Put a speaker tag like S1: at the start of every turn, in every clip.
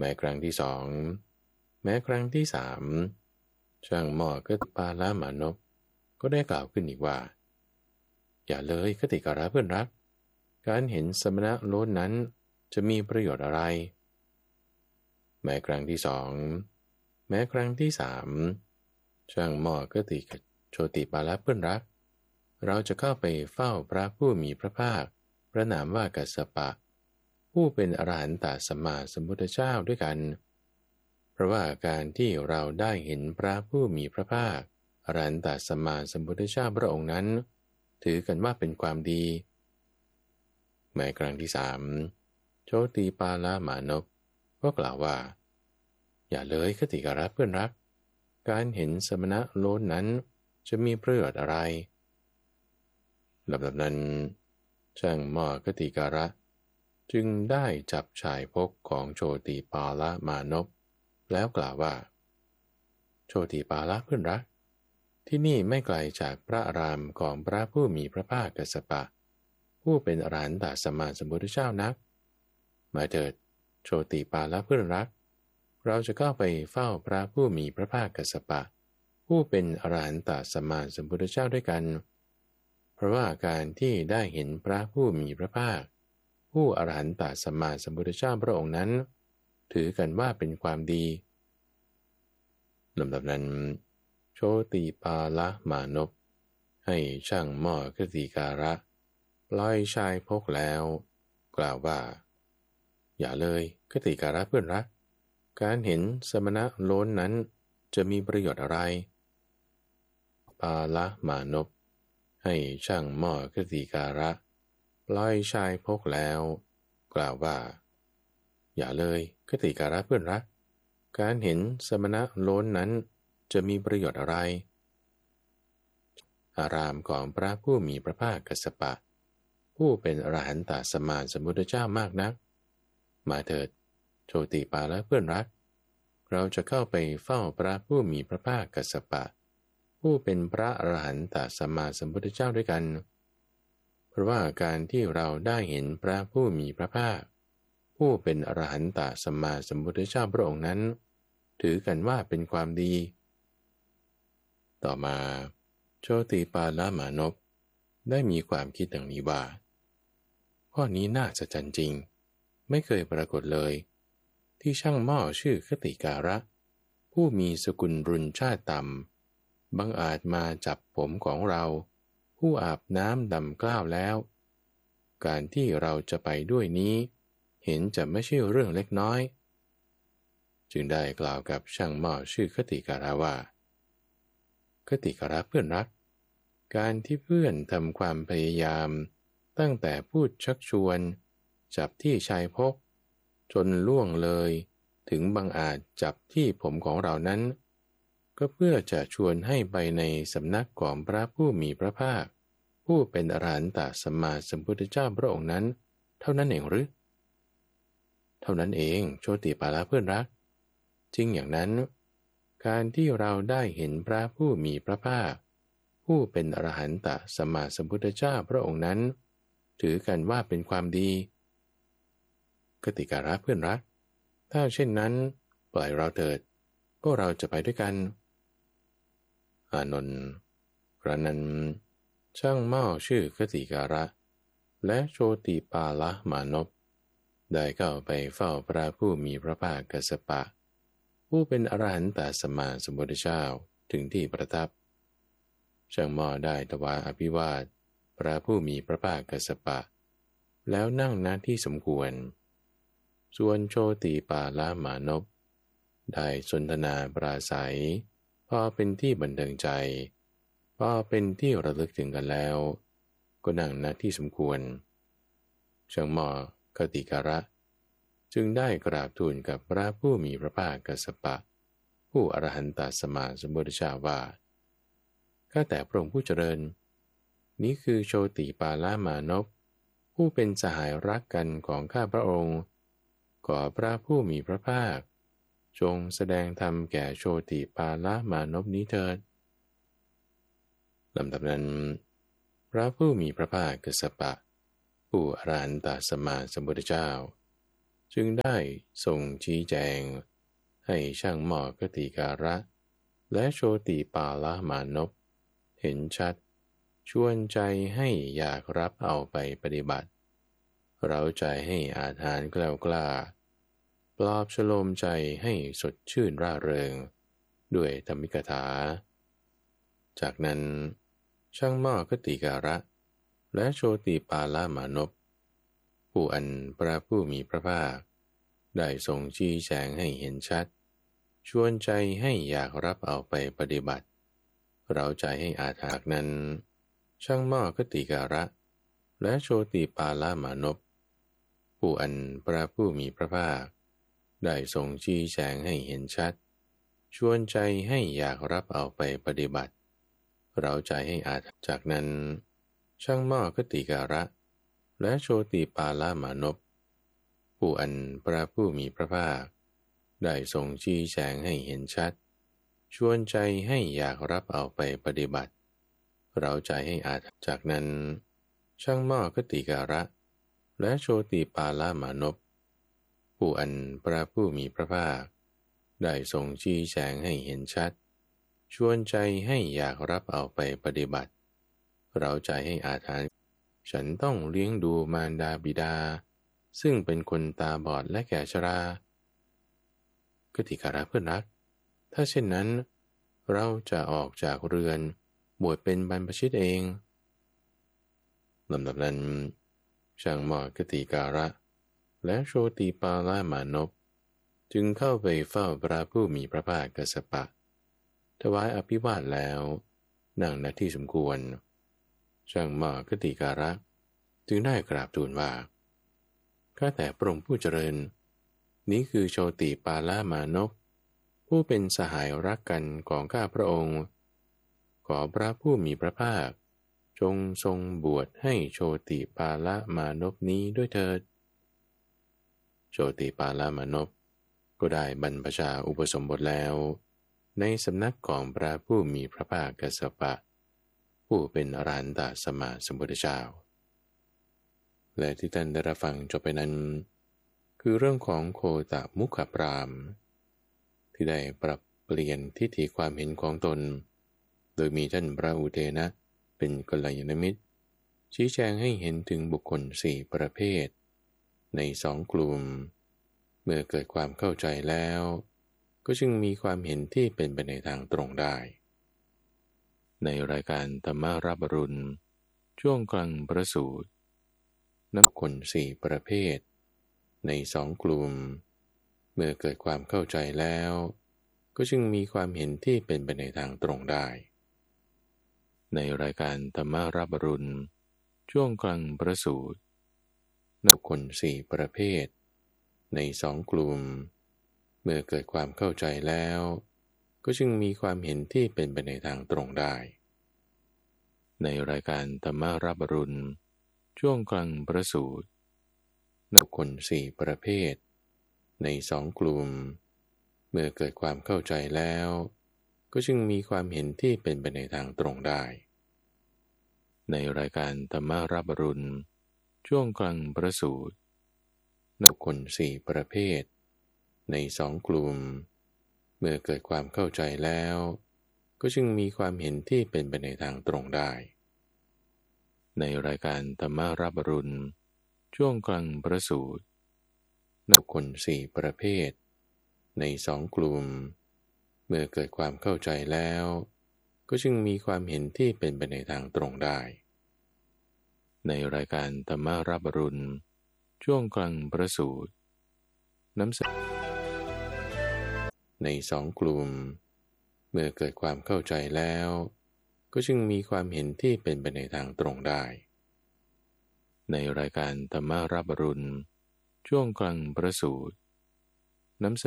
S1: แม้ครั้งที่สองแม้ครั้งที่สามช่างหม้อคติปาละมานพก็ได้กล่าวขึ้นอีกว่าอย่าเลยคติการะเพื่อนรักการเห็นสมณะโลนนั้นจะมีประโยชน์อะไรแม้ครั้งที่สองแม้ครั้งที่สามช่างหม้อคติโชติปาละเพื่อนรักเราจะเข้าไปเฝ้าพระผู้มีพระภาคพระนามว่ากัสสปะผู้เป็นอรหันตสัมมาสัมพุทธเจ้าด้วยกันเพราะว่าการที่เราได้เห็นพระผู้มีพระภาคอรหันตสัมมาสัมพุทธเจ้าพระองค์นั้นถือกันว่าเป็นความดีแม้ครั้งที่สามโชติปาละมานพก็กล่าวว่าอย่าเลยคติการะเพื่อนรักการเห็นสมณะโลนนั้นจะมีประโยชน์อะไรลำดับนั้นช่างหม้อคติการะจึงได้จับชายพกของโชติปาละมานพแล้วกล่าวว่าโชติปาละเพื่อนรักที่นี่ไม่ไกลจากพระอารามของพระผู้มีพระภาคกัสสปะผู้เป็นอรหันตสัมมาสัมพุทธเจ้านักมาเถิดโชติปาละเพื่อนรักเราจะเข้าไปเฝ้าพระผู้มีพระภาคกัสสปะผู้เป็นอรหันตสัมมาสัมพุทธเจ้าด้วยกันเพราะว่าการที่ได้เห็นพระผู้มีพระภาคผู้อรหันตสัมมาสัมพุทธเจ้าพระองค์นั้นถือกันว่าเป็นความดีลำดับนั้นโชติปาละมานพให้ช่างหม้อคติการะปล่อยชายพกแล้วกล่าวว่าอย่าเลยคติการะเพื่อนรักการเห็นสมณะโลนนั้นจะมีประโยชน์อะไรปาละมานพให้ช่างหม้อคติการะปล่อยชายพกแล้วกล่าวว่าอย่าเลยคติการะเพื่อนรักการเห็นสมณะโลนนั้นจะมีประโยชน์อะไรอารามของพระผู้มีพระภาคกัสสปะผู้เป็นอรหันตสัมมาสัมพุทธเจ้ามากนักมาเถิดโชติปาละเพื่อนรักเราจะเข้าไปเฝ้าพระผู้มีพระภาคกัสสปะผู้เป็นพระอรหันตสัมมาสัมพุทธเจ้าด้วยกันเพราะว่าการที่เราได้เห็นพระผู้มีพระภาคผู้เป็นอรหันตสัมมาสัมพุทธเจ้าพระองค์นั้นถือกันว่าเป็นความดีต่อมาโชติปาละมานพได้มีความคิดดังนี้ว่าข้อนี้น่าจะจันจริงไม่เคยปรากฏเลยที่ช่างหม้อชื่อคติการะผู้มีสกุลรุนชาติต่ำบังอาจมาจับผมของเราผู้อาบน้ำดำกล้าวแล้วการที่เราจะไปด้วยนี้เห็นจะไม่ใช่เรื่องเล็กน้อยจึงได้กล่าวกับช่างหม้อชื่อคติการะว่าคติการะเพื่อนรักการที่เพื่อนทำความพยายามตั้งแต่พูดชักชวนจับที่ชายพกจนล่วงเลยถึงบังอาจจับที่ผมของเรานั้นก็เพื่อจะชวนให้ไปในสำนักของพระผู้มีพระภาคผู้เป็นอรหันตสัมมาสัมพุทธเจ้าพระองค์นั้นเท่านั้นเองหรือเท่านั้นเองโชติปาละเพื่อนรักจริงอย่างนั้นการที่เราได้เห็นพระผู้มีพระภาคผู้เป็นอรหันตสัมมาสัมพุทธเจ้าพระองค์นั้นถือกันว่าเป็นความดีคติการะเพื่อนรักถ้าเช่นนั้นปล่อยเราเถิดก็เราจะไปด้วยกันอานนท์ครั้นนั้นช่างหม้อชื่อคติการะและโชติปาละมานพได้เข้าไปเฝ้าพระผู้มีพระภาคกัสสปะผู้เป็นอรหันตสัมมาสัมพุทธเจ้าถึงที่ประทับช่างหม้อได้ถวายอภิวาทพระผู้มีพระภาคกัสสปะแล้วนั่งณที่สมควรส่วนโชติปาละมานพได้สนทนาปราศัยพอเป็นที่บันเทิงใจพอเป็นที่ระลึกถึงกันแล้วก็นั่งณที่สมควรช่างหม้อคติการะจึงได้กราบทูลกับพระผู้มีพระภาคกัสสปะผู้อรหันตสัมมาสัมพุทธเจ้าว่าข้าแต่พระองค์ผู้เจริญนี้คือโชติปาละมานพผู้เป็นสหายรักกันของข้าพระองค์ขอพระผู้มีพระภาคจงแสดงธรรมแก่โชติปาละมานพนี้เถิดลำดับนั้นพระผู้มีพระภาคกัสสปะผู้อรหันตสัมมาสัมพุทธเจ้าจึงได้ทรงชี้แจงให้ช่างหม้อกติการะและโชติปาละมานพเห็นชัดชวนใจให้อยากรับเอาไปปฏิบัติเราใจให้อาถรรพ์แกล้วกล้าปลอบฉโลมใจให้สดชื่นร่าเริงด้วยธรรมิกถาจากนั้นช่างหม้อกติการะและโชติปาละมานพผู้อันพระผู้มีพระภาคได้ทรงชี้แจงให้เห็นชัดชวนใจให้อยากรับเอาไปปฏิบัติเราใจให้อาถรรพ์นั้นช่างหม้อกติการะและโชติปาละมานพผู้อันพระผู้มีพระภาคได้ทรงชี้แจงให้เห็นชัดชวนใจให้อยากรับเอาไปปฏิบัติเราใจให้อาถรรพ์จากนั้นช่างหม้อกติการะและโชติปาละมานพผู้อันพระผู้มีพระภาคได้ทรงชี้แจงให้เห็นชัดชวนใจให้อยากรับเอาไปปฏิบัติเราใจให้อาถรรพ์จากนั้นช่างหม้อกติการะและโชติปาละมานพผู้อันพระผู้มีพระภาคได้ทรงชี้แจงให้เห็นชัดชวนใจให้อยากรับเอาไปปฏิบัติเราใจให้อาถรรพ์ฉันต้องเลี้ยงดูมารดาบิดาซึ่งเป็นคนตาบอดและแก่ชรากติการะเพื่อนรักถ้าเช่นนั้นเราจะออกจากเรือนบวชเป็นบรรพชิตเองลำดับนั้นช่างหม้อกติการะและโชติปาละมานพจึงเข้าไปเฝ้าพระผู้มีพระภาคกัสสปะถวายอภิวาทแล้วนั่งณที่สมควรช่างหม้อกติการะจึงได้กราบทูลว่าข้าแต่พระองค์ผู้เจริญนี้คือโชติปาละมานพผู้เป็นสหายรักกันของข้าพระองค์ขอพระผู้มีพระภาคจงทรงบวชให้โชติปาละมานพนี้ด้วยเถิดโชติปาละมานพก็ได้บรรพชาอุปสมบทแล้วในสำนักของพระผู้มีพระภาคกัสสปะผู้เป็นอรหันตสัมมาสัมพุทธเจ้าและที่ท่านได้รับฟังจบไปนั้นคือเรื่องของโคตมุขพราหมณ์ที่ได้ปรับเปลี่ยนทิฏฐิความเห็นของตนโดยมีท่านพระอุเทนะเป็นกัลยาณมิตรชี้แจงให้เห็นถึงบุคคล4ประเภทใน2กลุ่มเมื่อเกิดความเข้าใจแล้วก็จึงมีความเห็นที่เป็นไปในทางตรงได้ในรายการธรรมารับอรุณช่วงกลางประสูตินับคน4ประเภทใน2กลุ่มเมื่อเกิดความเข้าใจแล้วก็จึงมีความเห็นที่เป็นไปในทางตรงได้ในรายการธรรมารับอรุณช่วงกลางประสูตินับคน4ประเภทใน2กลุ่มเมื่อเกิดความเข้าใจแล้วก็จึงมีความเห็นที่เป็นไปในทางตรงได้ในรายการธรรมารับอรุณช่วงกลางประสูตินับคน4ประเภทใน2กลุ่มเมื่อเกิดความเข้าใจแล้วก็จึงมีความเห็นที่เป็นไปในทางตรงได้ในรายการธรรมารับอรุณช่วงกลางประสูตินับคน4ประเภทใน2กลุ่มเมื่อเกิดความเข้าใจแล้วก็จึงมีความเห็นที่เป็นไปในทางตรงได้ในรายการธรรมารับอรุณช่วงกลางประสูตินับคน4ประเภทใน2กลุ่มเมื่อเกิดความเข้าใจแล้วก็จึงมีความเห็นที่เป็นไปในทางตรงได้ในรายการธรรมารับอรุณช่วงกลางประสูติน้ำใน2กลุ่มเมื่อเกิดความเข้าใจแล้วก็จึงมีความเห็นที่เป็นไปในทางตรงได้ในรายการธรรมารับอรุณช่วงกลางประสูติน้ำ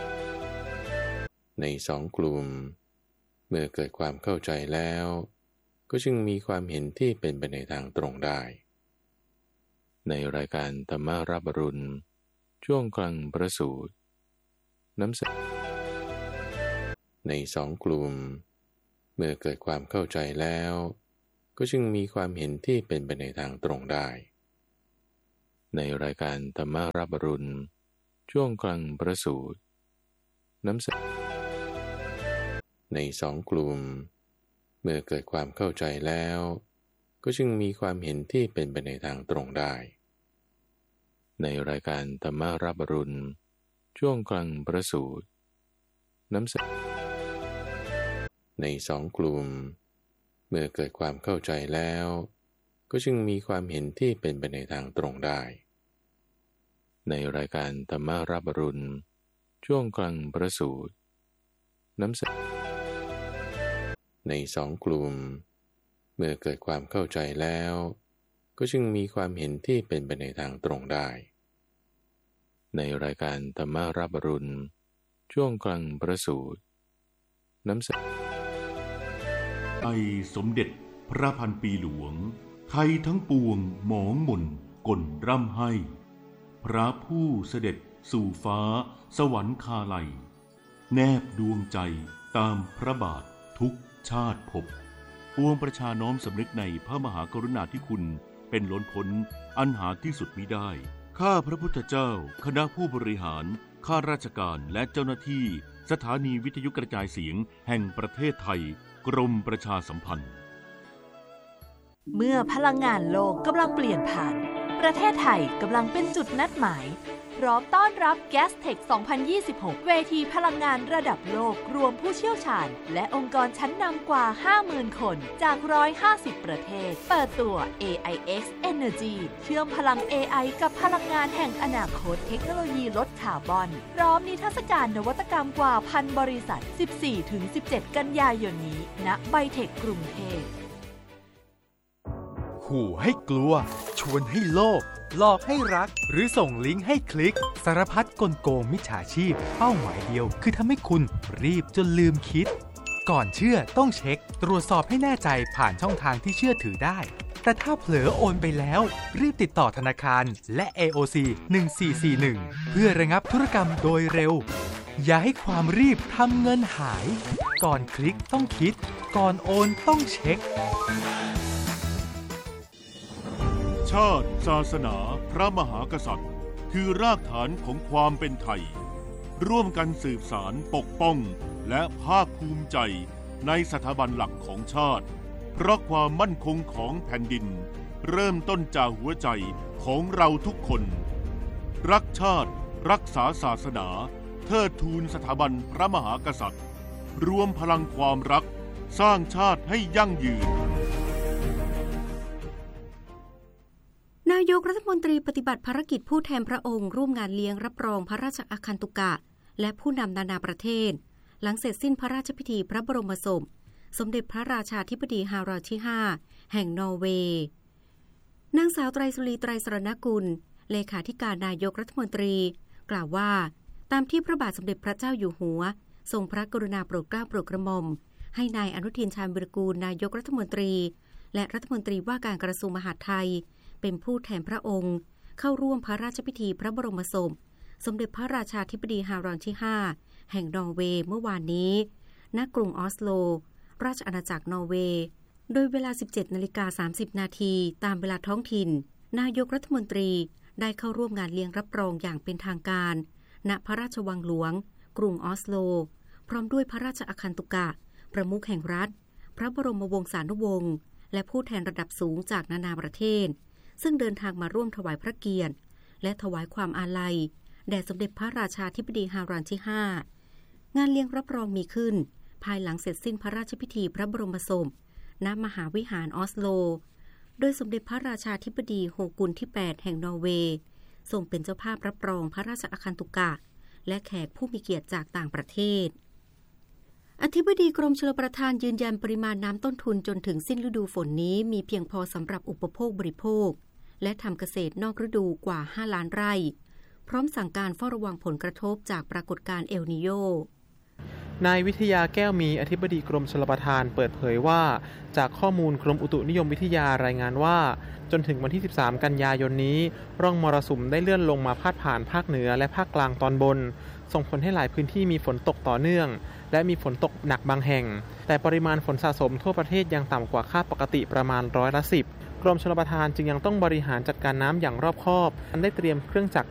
S1: ใน2กลุ่มเมื่อเกิดความเข้าใจแล้วก็จึงมีความเห็นที่เป็นไปในทางตรงได้ในรายการธรรมารับอรุณช่วงกลางประสูติน้ำใน2กลุ่มเมื่อเกิดความเข้าใจแล้วก็จึงมีความเห็นที่เป็นไปในทางตรงได้ในรายการธรรมารับอรุณช่วงกลางประสูติน้ำในสองกลุ่มเมื่อเกิดความเข้าใจแล้วก็จึงมีความเห็นที่เป็นไปในทางตรงได้ในรายการธรรมรับอรุณช่วงกลางประสูติน้ำในสองกลุ่มเมื่อเกิดความเข้าใจแล้วก็จึงมีความเห็นที่เป็นไปในทางตรงได้ในรายการธรรมรับอรุณช่วงกลางประสูติน้ำในสองกลุ่มเมื่อเกิดความเข้าใจแล้วก็จึงมีความเห็นที่เป็นไปในทางตรงได้ในรายการธรรมรับอรุณช่วงกลางประสูติน้ำ
S2: ไอสมเด็จพระพันปีหลวงไทยทั้งปวงหมองหม่นก่นร่ำให้พระผู้เสด็จสู่ฟ้าสวรรคาลัยแนบดวงใจตามพระบาททุกชาติภพปวงประชาน้อมสำนึกในพระมหากรุณาธิคุณเป็นล้นพ้นอันหาที่สุดมิได้ข้าพระพุทธเจ้าคณะผู้บริหารข้าราชการและเจ้าหน้าที่สถานีวิทยุกระจายเสียงแห่งประเทศไทยกรมประชาสัมพันธ์
S3: เมื่อพลังงานโลกกำลังเปลี่ยนผ่านประเทศไทยกำลังเป็นจุดนัดหมายพร้อมต้อนรับ Gastech 2026 เวทีพลังงานระดับโลกรวมผู้เชี่ยวชาญและองค์กรชั้นนำกว่า 50,000 คนจาก 150 ประเทศเปิดตัว AIX Energy เชื่อมพลัง AI กับพลังงานแห่งอนาคตเทคโนโลยีลดคาร์บอนพร้อมนิทรรศการนวัตกรรมกว่า 1,000 บริษัท 14-17 กันยายนนี้ณไบเทคกรุงเทพ
S4: ขู่ให้กลัวชวนให้โลภหลอกให้รักหรือส่งลิงก์ให้คลิกสารพัดกลโกงมิจฉาชีพเป้าหมายเดียวคือทำให้คุณรีบจนลืมคิดก่อนเชื่อต้องเช็คตรวจสอบให้แน่ใจผ่านช่องทางที่เชื่อถือได้แต่ถ้าเผลอโอนไปแล้วรีบติดต่อธนาคารและ AOC 1441เพื่อระงับธุรกรรมโดยเร็วอย่าให้ความรีบทำเงินหายก่อนคลิกต้องคิดก่อนโอนต้องเช็ค
S2: ชาติศาสนาพระมหากษัตริย์คือรากฐานของความเป็นไทยร่วมกันสืบสานปกป้องและภาคภูมิใจในสถาบันหลักของชาติเพราะความมั่นคงของแผ่นดินเริ่มต้นจากหัวใจของเราทุกคนรักชาติรักษาศาสนาเทิดทูนสถาบันพระมหากษัตริย์รวมพลังความรักสร้างชาติให้ยั่งยืน
S5: นายกรัฐมนตรีปฏิบัติภารกิจผู้แทนพระองค์ร่วมงานเลี้ยงรับรองพระราชอาคันตุกะและผู้นำนานาประเทศหลังเสร็จสิ้นพระราชพิธีพระบรมศพสมเด็จพระราชาธิบดีฮาราลด์ที่ 5แห่งนอร์เวย์นางสาวไตรสุรีไตรสรณกุลเลขาธิการนายกรัฐมนตรีกล่าวว่าตามที่พระบาทสมเด็จพระเจ้าอยู่หัวทรงพระกรุณาโปรดเกล้าโปรดกระหม่อมให้นายอนุทินชาญวิรากูลนายกรัฐมนตรีและรัฐมนตรีว่าการกระทรวงมหาดไทยเป็นผู้แทนพระองค์เข้าร่วมพระราชพิธีพระบรมศพสมเด็จพระราชาธิบดีฮาราลด์ที่ 5แห่งนอร์เวย์เมื่อวานนี้ณกรุงออสโลราชอาณาจักรนอร์เวย์โดยเวลา 17:30 นาทีตามเวลาท้องถิ่นนายกรัฐมนตรีได้เข้าร่วมงานเลี้ยงรับรองอย่างเป็นทางการณพระราชวังหลวงกรุงออสโลพร้อมด้วยพระราชอาคันตุกะประมุขแห่งรัฐพระบรมวงศานุวงศ์และผู้แทนระดับสูงจากนานาประเทศซึ่งเดินทางมาร่วมถวายพระเกียรติและถวายความอาลัยแด่สมเด็จพระราชาธิบดีฮาราลด์ที่ 5งานเลี้ยงรับรองมีขึ้นภายหลังเสร็จสิ้นพระราชพิธีพระบรมศพณมหาวิหารออสโลโดยสมเด็จพระราชาธิบดีโฮกุลที่ 8แห่งนอร์เวย์ทรงเป็นเจ้าภาพรับรองพระราชอาคันตุกะและแขกผู้มีเกียรติจากต่างประเทศอธิบดีกรมชลประทานยืนยันปริมาณน้ำต้นทุนจนถึงสิ้นฤดูฝนนี้มีเพียงพอสำหรับอุปโภคบริโภคและทำเกษตรนอกฤดูกว่า5ล้านไร่พร้อมสั่งการเฝ้าระวังผลกระทบจากปรากฏการณ์เอลนีโญ
S6: นายวิทยาแก้วมีอธิบดีกรมชลประทานเปิดเผยว่าจากข้อมูลกรมอุตุนิยมวิทยารายงานว่าจนถึงวันที่13กันยายนนี้ร่องมรสุมได้เลื่อนลงมาพาดผ่านภาคเหนือและภาคกลางตอนบนส่งผลให้หลายพื้นที่มีฝนตกต่อเนื่องและมีฝนตกหนักบางแห่งแต่ปริมาณฝนสะสมทั่วประเทศยังต่ำกว่าค่าปกติประมาณ10%กรมชลประทานจึงยังต้องบริหารจัดการน้ำอย่างรอบคอบได้เตรียมเครื่องจักร